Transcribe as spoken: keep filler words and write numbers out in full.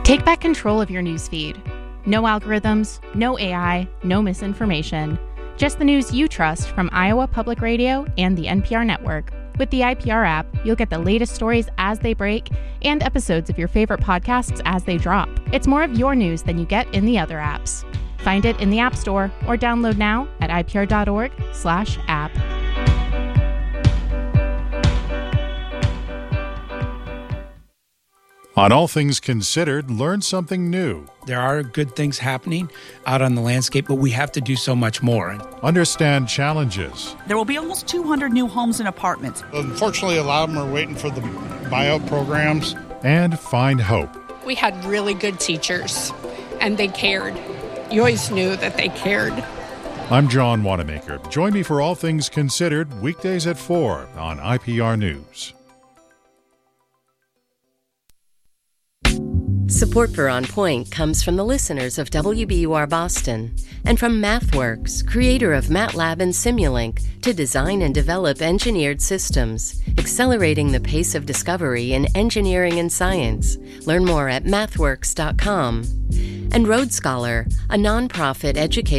Take back control of your newsfeed. No algorithms, no A I, no misinformation. Just the news you trust from Iowa Public Radio and the N P R network. With the I P R app, you'll get the latest stories as they break and episodes of your favorite podcasts as they drop. It's more of your news than you get in the other apps. Find it in the App Store or download now at I P R dot org slash app. On All Things Considered, learn something new. There are good things happening out on the landscape, but we have to do so much more. Understand challenges. There will be almost two hundred new homes and apartments. Unfortunately, a lot of them are waiting for the buyout programs. And find hope. We had really good teachers, and they cared. You always knew that they cared. I'm John Wanamaker. Join me for All Things Considered, weekdays at four on I P R News. Support for On Point comes from the listeners of W B U R Boston and from MathWorks, creator of MATLAB and Simulink, to design and develop engineered systems, accelerating the pace of discovery in engineering and science. Learn more at mathworks dot com. And Road Scholar, a nonprofit education